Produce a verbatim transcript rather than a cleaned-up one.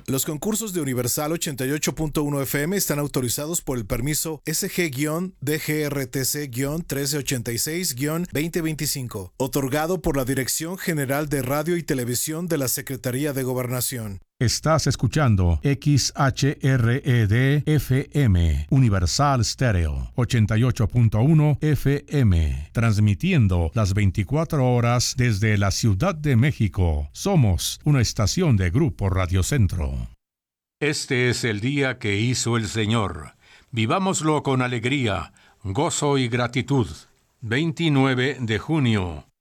Los concursos de Universal ochenta y ocho punto uno F M están autorizados por el permiso S G D G R T C trece ochenta y seis veinte veinticinco, otorgado por la Dirección General de Radio y Televisión de la Secretaría de Gobernación. Estás escuchando X H R E D F M, Universal Stereo, ochenta y ocho punto uno F M, transmitiendo las veinticuatro horas desde la Ciudad de México. Somos una estación de Grupo Radio Centro. Este es el día que hizo el Señor. Vivámoslo con alegría, gozo y gratitud. veintinueve de junio.